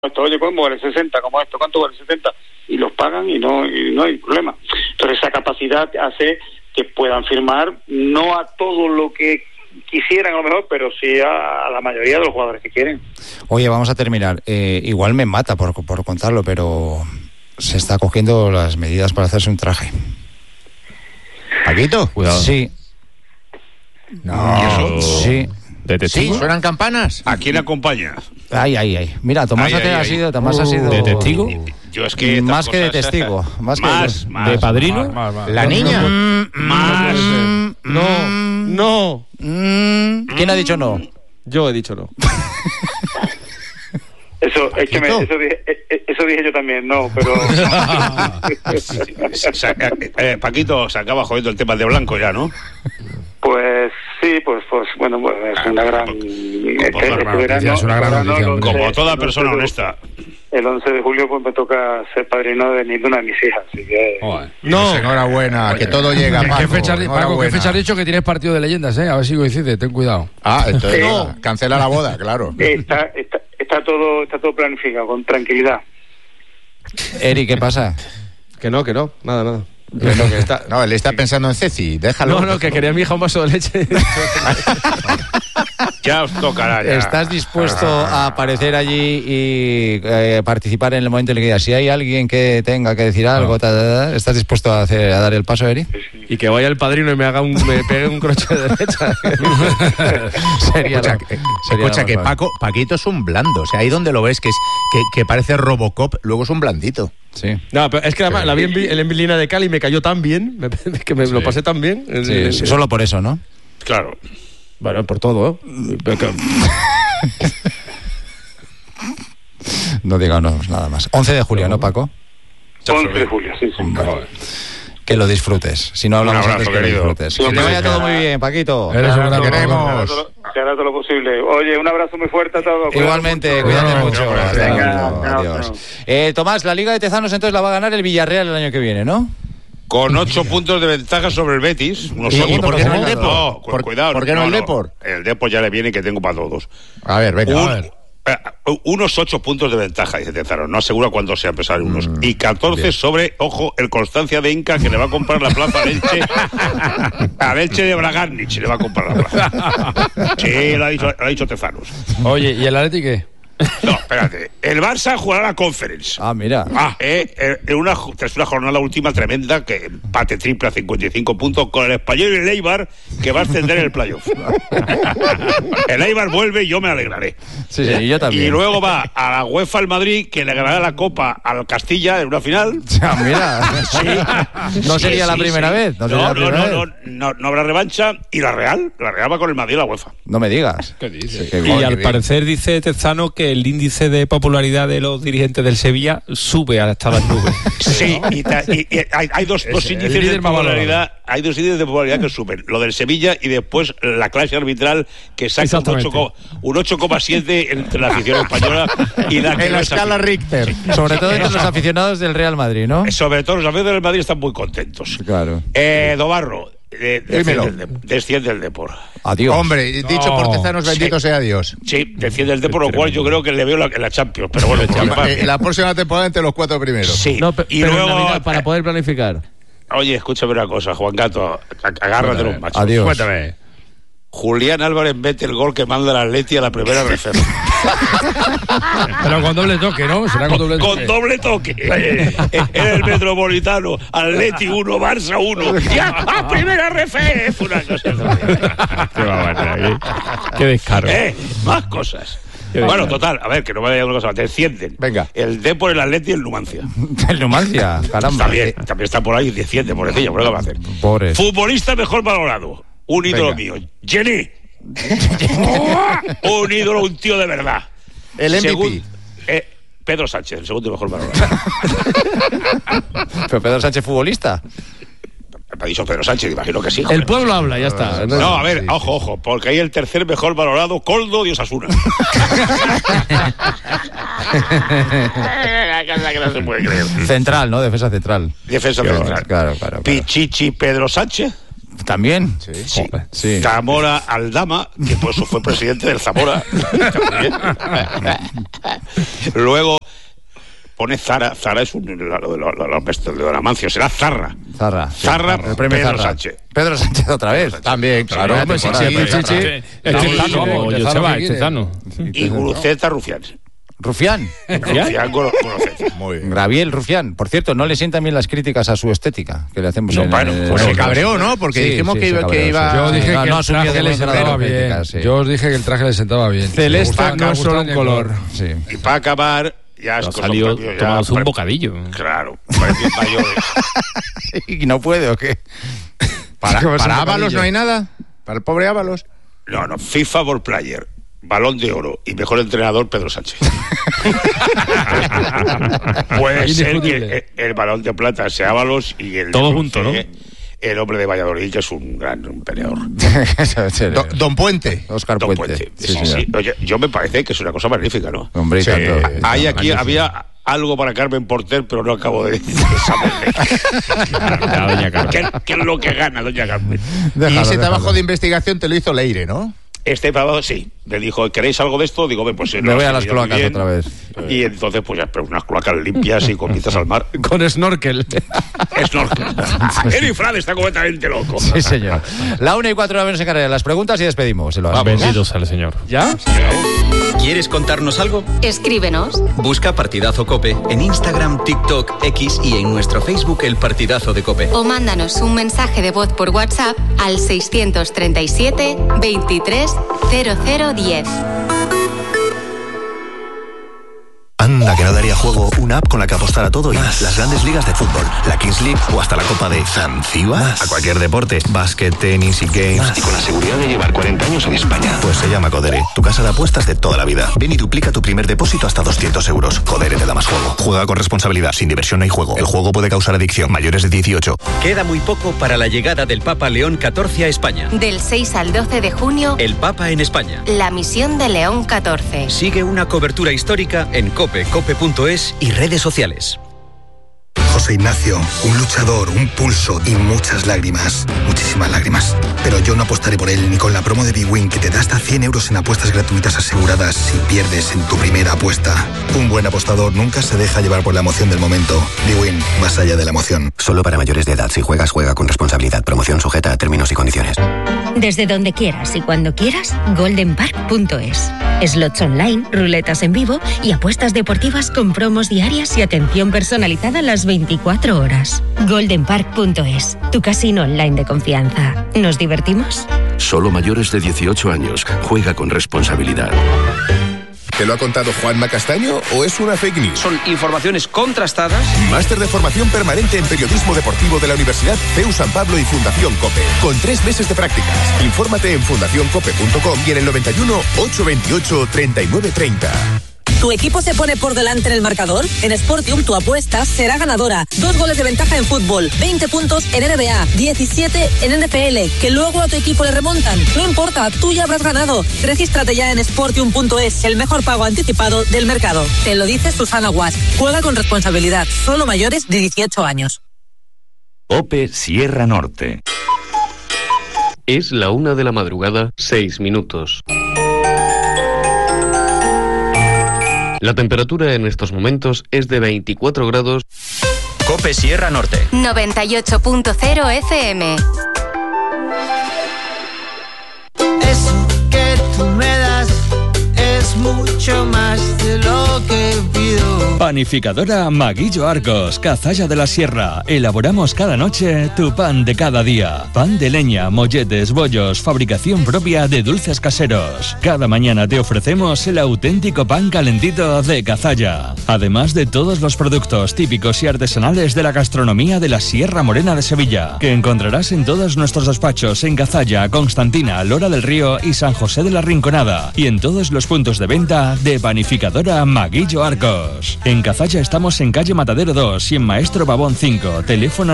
esto, oye, ¿cuánto vale 60? Como esto, ¿cuánto vale 70? Y los pagan y no hay problema. Entonces esa capacidad hace que puedan firmar, no a todo lo que quisieran a lo mejor, pero sí a la mayoría de los jugadores que quieren. Oye, vamos a terminar. Igual me mata por contarlo, pero se está cogiendo las medidas para hacerse un traje. ¿Paquito? Cuidado. Sí. No. Sí. ¿De testigo? ¿Sí? ¿Suenan campanas? ¿A quién acompaña? Ay. Mira, Tomás ha sido ¿de testigo? Yo es que más que de testigo. Más ¿de padrino? Más. ¿La niña? Más. No. ¿Quién ha dicho no? Yo he dicho no. Eso dije yo también, no, pero... Paquito se acaba jodiendo el tema de Blanco ya, ¿no? Pues sí, pues bueno, pues es una gran... Es una gran noticia. Como toda persona honesta. El 11 de julio pues me toca ser padrino de ninguna de mis hijas, así que... No. Pues enhorabuena, que todo llega, Paco. ¿Qué fecha has dicho que tienes partido de leyendas, A ver si coincide, ten cuidado. Entonces cancela la boda, claro. Está todo planificado, con tranquilidad. Eri, ¿qué pasa? Que no, nada. No, él está pensando en Ceci, déjalo. No, que quería mi hija un vaso de leche. Ya os tocará ya. ¿Estás dispuesto a aparecer allí y participar en el momento en el que digas, si hay alguien que tenga que decir algo, ¿estás dispuesto a dar el paso, Eri? Y que vaya el padrino y me pegue un crochet de derecha. Escucha, que Paquito es un blando, o sea, ahí donde lo ves que parece Robocop, luego es un blandito. Sí. No, pero es que además la vi en Emilina de Cali y me cayó tan bien, que me lo pasé tan bien. Sí, solo por eso, ¿no? Claro. Bueno, por todo, No digamos nada más. 11 de julio, ¿no, Paco? 11 de julio, sí. Que lo disfrutes. Si no hablamos antes, que lo disfrutes. Que te vaya todo muy bien, Paquito. Eres un gran queremos. Que hará todo lo posible. Oye, un abrazo muy fuerte a todos. Igualmente, cuídate mucho. Venga, adiós. Tomás, la Liga de Tezanos entonces la va a ganar el Villarreal el año que viene, ¿no? Con 8 puntos de ventaja sobre el Betis. ¿Y por qué no el Depor? Cuidado. ¿Por qué no el Depor? El Depor ya le viene que tengo para todos. A ver, venga. Unos 8 puntos de ventaja, dice Tezanos. No asegura cuándo sea pesar unos. Y 14 bien. Sobre, ojo, el Constancia de Inca, que le va a comprar la plaza a Elche. A Elche de Bragarnich le va a comprar la plaza. Sí, lo ha dicho Tezanos. Oye, ¿y el Atleti qué? No, espérate. El Barça jugará la Conference. Mira. Tras una jornada última tremenda, que empate triple a 55 puntos con el Español y el Eibar, que va a ascender en el playoff. El Eibar vuelve y yo me alegraré. Sí, yo también. Y luego va a la UEFA al Madrid, que le ganará la Copa al Castilla en una final. Mira. Sí. No sería la primera vez. No habrá revancha. Y la Real va con el Madrid a la UEFA. No me digas. ¿Qué dices? Sí, y al parecer dice Tezano que el índice de popularidad de los dirigentes del Sevilla sube hasta las nubes. Sí, y hay dos índices de popularidad. Hay dos índices de popularidad que suben. Lo del Sevilla y después la clase arbitral, que saca un 8,7 entre la afición española y la en la escala Richter. Sí. Sobre todo entre los aficionados del Real Madrid, ¿no? Sobre todo los aficionados del Madrid están muy contentos. Claro. Dobarro, desciende el Depor. Adiós. Hombre, dicho por Tezanos, bendito sea Dios. Sí, desciende el Depor, lo cual yo creo que le veo en la Champions. Pero bueno, la próxima temporada entre los 4 primeros. Sí. Y luego para poder planificar. Oye, escúchame una cosa, Juan Gato, agárrate los machos. Adiós. Cuéntame. Julián Álvarez mete el gol que manda el Atleti a la primera reserva. Pero con doble toque, ¿no? ¿Será con doble toque? Con doble toque. En el Metropolitano. Atleti 1, Barça 1. ¡Ya! ¡Primera ref! Una cosa. Qué descaro. Más cosas. Bueno, total, a ver, que no me vaya una cosa. Descienden. Venga. El Depor, el Atleti y el Numancia. El Numancia, caramba. También está por ahí, desciende, pobrecillo, ¿pero qué va a hacer? Pobres. Futbolista mejor valorado. Un ídolo mío. Jenny. Un ídolo, un tío de verdad. El MVP. Pedro Sánchez, el segundo mejor valorado. ¿Pero Pedro Sánchez futbolista? Me ha dicho Pedro Sánchez, imagino que sí. Joder. El pueblo habla, ya está. No, a ver, ojo, porque hay el tercer mejor valorado, Koldo de Osasuna. Que no se puede creer. Central, ¿no? Defensa central. Defensa central. Claro. Pichichi Pedro Sánchez. También. Sí. Sí. Zamora Aldama, que por eso fue presidente del Zamora. Luego pone Zara. Zara es de Amancio, será Zarra. Zarra, el premio Pedro Zarra. Sánchez. Pedro Sánchez otra vez. También, claro. Hombre, sí, siempre. Tezano. Y Guruceta Rufián. Rufián. Guruceta. Muy bien. Graviel Rufián. Por cierto, no le sientan bien las críticas a su estética que le hacemos No, en bueno, Pues se cabreó, ¿no? Porque dijimos que iba... Yo dije No, que no el traje asumió le de sentaba buena bien. crítica, sí. Yo os dije que el traje le sentaba bien. Celeste no es solo un color. Sí. Y para acabar, ya es Ha cosa salido propia, ya tomándose un bocadillo. Claro, parecen mayores. ¿Y no puede o qué? Para ¿Cómo es un Ábalos bocadillo? no hay nada. Para el pobre Ábalos. No, FIFA Ball Player, Balón de Oro y mejor entrenador Pedro Sánchez. Puede ser que el Balón de Plata sea Ábalos y el Todo de junto, bronce, el hombre de Valladolid, que es un gran peleador. Don Puente. Oscar Don Puente. Puente. Sí. Oye, yo me parece que es una cosa magnífica, ¿no? Hombre, y Sí. tanto. Hay aquí, había algo para Carmen Porter, pero no acabo de decir esa mujer. Doña Carmen. ¿Qué es lo que gana doña Carmen? Y ese trabajo de investigación te lo hizo Leire, ¿no? Este trabajo sí, me dijo, ¿queréis algo de esto? Digo, pues Me voy a las cloacas otra vez. Y entonces, pues ya, pero unas cloacas limpias y con vistas al mar. Con snorkel. Snorkel. El infrade está completamente loco. Sí, señor. La 1:04 en Canarias. Las preguntas y despedimos. Se lo hacemos. Benditos al Señor. ¿Ya? ¿Quieres contarnos algo? Escríbenos. Busca Partidazo COPE en Instagram, TikTok, X y en nuestro Facebook El Partidazo de COPE. O mándanos un mensaje de voz por WhatsApp al 637 23 0010. Anda, que no daría juego una app con la que apostar a todo y más. Las grandes ligas de fútbol, la Kings League o hasta la Copa de Zanzíbar. A cualquier deporte, básquet, tenis y games. Y con la seguridad de llevar 40 años en España. Pues se llama Codere, tu casa de apuestas de toda la vida. Ven y duplica tu primer depósito hasta 200 euros. Codere te da más juego. Juega con responsabilidad, sin diversión no hay juego. El juego puede causar adicción. Mayores de 18. Queda muy poco para la llegada del Papa León XIV a España. Del 6 al 12 de junio, El Papa en España. la misión de León XIV. Sigue una cobertura histórica en COPE, cope.es y redes sociales. José Ignacio, un luchador, un pulso y muchas lágrimas. Muchísimas lágrimas. Pero yo no apostaré por él ni con la promo de bwin que te da hasta 100 euros en apuestas gratuitas aseguradas si pierdes en tu primera apuesta. Un buen apostador nunca se deja llevar por la emoción del momento. bwin, más allá de la emoción. Solo para mayores de edad. Si juegas, juega con responsabilidad. Promoción sujeta a términos y condiciones. Desde donde quieras y cuando quieras, goldenpark.es. Slots online, ruletas en vivo y apuestas deportivas con promos diarias y atención personalizada las 24 horas. goldenpark.es, tu casino online de confianza. ¿Nos divertimos? Solo mayores de 18 años. Juega con responsabilidad. ¿Te lo ha contado Juanma Castaño o es una fake news? Son informaciones contrastadas. Máster de formación permanente en periodismo deportivo de la Universidad CEU San Pablo y Fundación COPE. Con 3 meses de prácticas. Infórmate en fundacioncope.com y en el 91 828 3930. ¿Tu equipo se pone por delante en el marcador? En Sportium tu apuesta será ganadora. 2 goles de ventaja en fútbol, 20 puntos en NBA, 17 en NFL, que luego a tu equipo le remontan. No importa, tú ya habrás ganado. Regístrate ya en Sportium.es, el mejor pago anticipado del mercado. Te lo dice Susana Guas. Juega con responsabilidad. Solo mayores de 18 años. OPE Sierra Norte. Es la 1 de la madrugada, 6 minutos. La temperatura en estos momentos es de 24 grados. COPE Sierra Norte. 98.0 FM. Eso que tú me das es mucho más de lo que pido. Panificadora Maguillo Arcos, Cazalla de la Sierra. Elaboramos cada noche tu pan de cada día. Pan de leña, molletes, bollos, fabricación propia de dulces caseros. Cada mañana te ofrecemos el auténtico pan calentito de Cazalla. Además de todos los productos típicos y artesanales de la gastronomía de la Sierra Morena de Sevilla, que encontrarás en todos nuestros despachos en Cazalla, Constantina, Lora del Río y San José de la Rinconada. Y en todos los puntos de venta de Panificadora Maguillo Arcos. En Cazalla estamos en calle Matadero 2 y en Maestro Babón 5, teléfono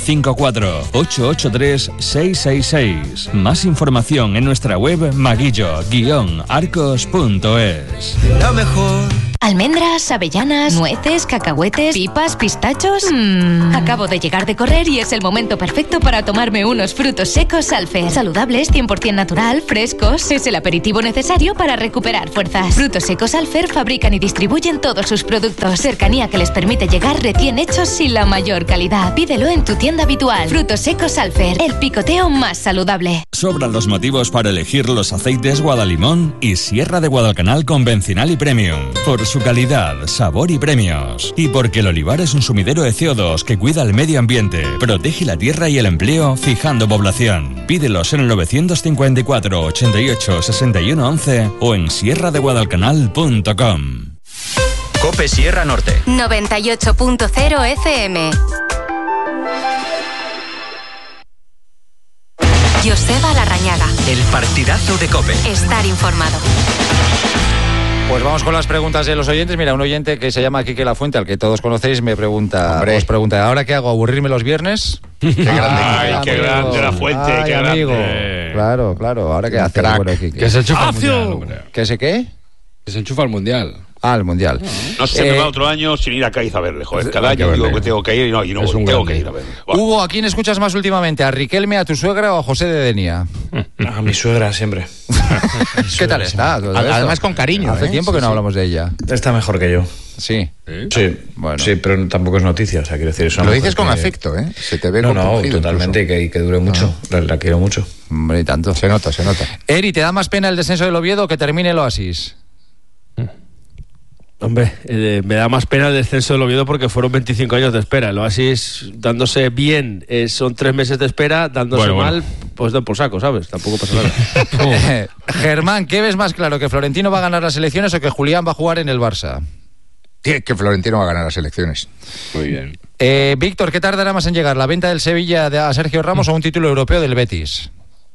954-883-666. Más información en nuestra web maguillo-arcos.es. Lo mejor Almendras, avellanas, nueces, cacahuetes, pipas, pistachos. Acabo de llegar de correr y es el momento perfecto para tomarme unos frutos secos Alfer. Saludables, 100% natural, frescos. Es el aperitivo necesario para recuperar fuerzas. Frutos secos Alfer fabrican y distribuyen todos sus productos. Cercanía que les permite llegar recién hechos y la mayor calidad. Pídelo en tu tienda habitual. Frutos secos Alfer, el picoteo más saludable. Sobran los motivos para elegir los aceites Guadalimón y Sierra de Guadalcanal convencional y premium. Por su calidad, sabor y premios. Y porque el olivar es un sumidero de CO2 que cuida el medio ambiente, protege la tierra y el empleo, fijando población. Pídelos en el 954 88 61 11 o en sierradeguadalcanal.com. COPE Sierra Norte. 98.0 FM. Joseba Larrañaga. El partidazo de COPE. Estar informado. Pues vamos con las preguntas de los oyentes. Mira, un oyente que se llama Quique Lafuente, al que todos conocéis, os pregunta, ¿ahora qué hago? ¿Aburrirme los viernes? Qué grande, qué grande Lafuente, qué grande. Amigo. Claro, ¿ahora qué hace? Bueno, que se enchufa al mundial, hombre. ¿Qué sé qué? Que se enchufa al mundial. El mundial. No se me va otro año sin ir a Cádiz a verle, joder. Cada año digo que tengo que ir y no tengo que ir a verle. Hugo, ¿a quién escuchas más últimamente? ¿A Riquelme, a tu suegra o a José de Denia? A mi suegra siempre. ¿Qué tal está? Además con cariño. Hace tiempo que no hablamos de ella. Está mejor que yo. Sí. Sí, bueno. Sí, pero tampoco es noticia, o sea, quiero decir eso. Lo dices con afecto, ¿eh? Se te ve totalmente, y que dure mucho. La quiero mucho. Hombre, y tanto. Se nota. Eri, ¿te da más pena el descenso del Oviedo o que termine el Oasis? Hombre, me da más pena el descenso del Oviedo porque fueron 25 años de espera. El Oasis, dándose bien, son 3 meses de espera, dándose mal, pues dan por saco, ¿sabes? Tampoco pasa nada. Germán, ¿qué ves más claro? ¿Que Florentino va a ganar las elecciones o que Julián va a jugar en el Barça? Que Florentino va a ganar las elecciones. Muy bien. Víctor, ¿qué tardará más en llegar? ¿La venta del Sevilla a Sergio Ramos o un título europeo del Betis?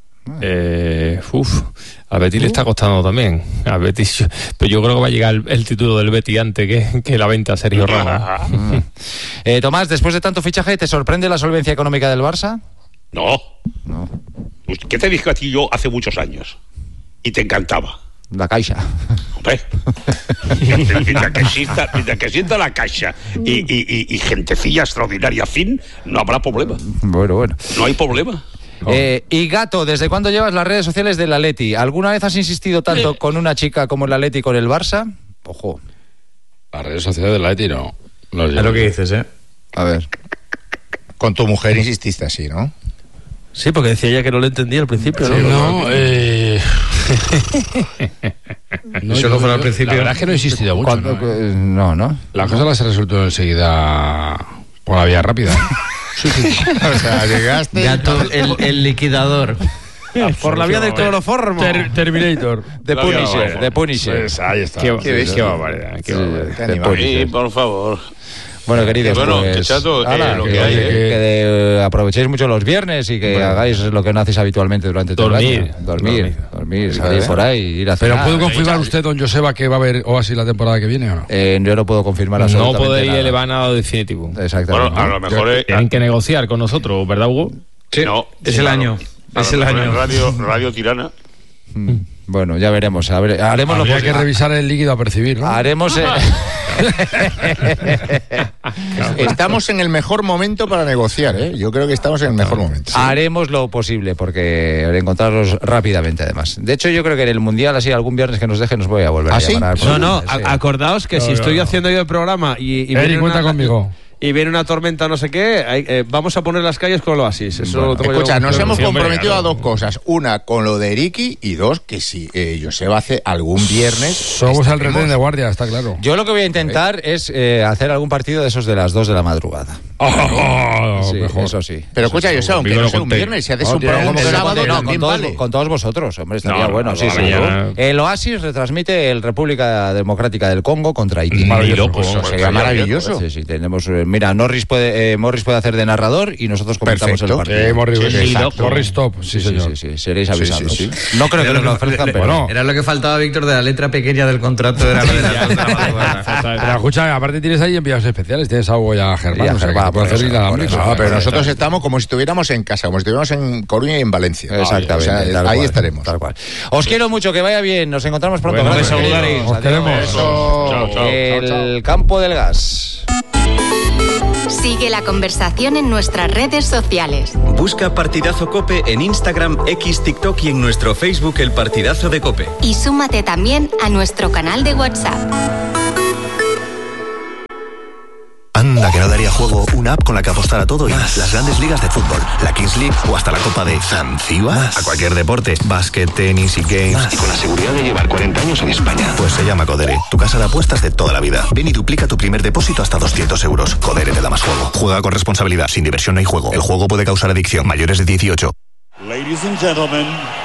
A Betis le está costando también. A Betis, pero yo creo que va a llegar el título del Betis antes que la venta a Sergio Ramos. Tomás, después de tanto fichaje, ¿te sorprende la solvencia económica del Barça? No. ¿Qué te dije a ti yo hace muchos años? Y te encantaba. La Caixa. Hombre, mientras que exista la Caixa y gentecilla extraordinaria fin, no habrá problema. Bueno. No hay problema. Y Gato, ¿desde cuándo llevas las redes sociales del Atleti? ¿Alguna vez has insistido tanto con una chica como el Atleti con el Barça? Ojo. Las redes sociales del Atleti no. Es lo que dices, ¿eh? A ver. Con tu mujer insististe así, ¿no? Sí, porque decía ella que no le entendía al principio, ¿no? Sí, no, solo fuera al principio. La verdad es que no he insistido mucho. No. La cosa se resultó enseguida por la vía rápida. Sí. O sea, llegaste... Gato, el liquidador. Por la vía del cloroformo. Terminator. De Punisher. Pues ahí está. Qué barbaridad. Sí, por favor. Bueno, queridos, que chato, lo que hay, que aprovechéis mucho los viernes y que hagáis lo que no hacéis habitualmente durante todo el año. Dormir, salir por ahí, ir a cenar. ¿Pero puede confirmar usted, don Joseba, que va a haber Oasis la temporada que viene o no? Yo no puedo confirmar absolutamente nada. No podéis nada. elevar nada definitivo. Exactamente. Bueno, a lo mejor tienen que negociar con nosotros, ¿verdad, Hugo? Sí, no, es el año. Es el año. Radio Tirana. Bueno, ya veremos. Haremos lo que revisar el líquido a percibir, ¿no? Haremos... Estamos en el mejor momento para negociar, ¿eh? Yo creo que estamos en el mejor momento. Haremos lo posible porque encontrarlos rápidamente, además. De hecho, yo creo que en el Mundial, así algún viernes que nos deje, nos voy a volver a llamar. No, acordaos que si estoy haciendo yo el programa y cuenta conmigo. Y viene una tormenta no sé qué, vamos a poner las calles con el Oasis. Eso escucha, nos hemos comprometido a 2 cosas. Una, con lo de Eriki, y 2, que si Joseba hace algún viernes... Somos el retén de guardia, está claro. Yo lo que voy a intentar es hacer algún partido de esos de las 2 de la madrugada. Sí, eso sí. Pero escucha, Joseba, aunque no sea un viernes, si haces un programa un sábado, también vale. Con todos vosotros, hombre, estaría bueno. Sí. El Oasis retransmite el República Democrática del Congo contra Haití. Maravilloso. Sería maravilloso. Sí, tenemos... Mira, Morris puede hacer de narrador y nosotros comentamos el partido. Morris top, sí, señor. Sí, seréis avisados. Sí. No creo que nos lo ofrezcan, pero... Bueno, era lo que faltaba, Víctor, de la letra pequeña del contrato. Era lo de la Pero escucha, aparte tienes ahí enviados especiales, tienes a Hugo y a Germán. puede hacer inalámbrico. No, pero nosotros estamos como si estuviéramos en casa, como si estuviéramos en Coruña y en Valencia. Exactamente. O sea, ahí estaremos. Tal cual. Os quiero mucho, que vaya bien. Nos encontramos pronto. Bueno, gracias. os queremos. El campo del gas. Sigue la conversación en nuestras redes sociales. Busca Partidazo Cope en Instagram, X, TikTok y en nuestro Facebook El Partidazo de Cope. Y súmate también a nuestro canal de WhatsApp. Anda, que no daría juego una app con la que apostar a todo y más. Las grandes ligas de fútbol, la Kings League o hasta la Copa de Zanzibar. A cualquier deporte, básquet, tenis y games. Y con la seguridad de llevar 40 años en España. Pues se llama Codere, tu casa de apuestas de toda la vida. Ven y duplica tu primer depósito hasta 200 euros. Codere te da más juego. Juega con responsabilidad, sin diversión no hay juego. El juego puede causar adicción. Mayores de 18. Ladies and gentlemen,